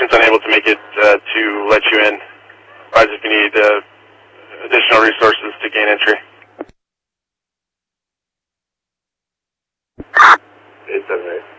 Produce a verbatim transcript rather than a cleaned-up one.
Department's unable to make it uh, to let you in. Advise if you need uh, additional resources to gain entry. eight seven eight.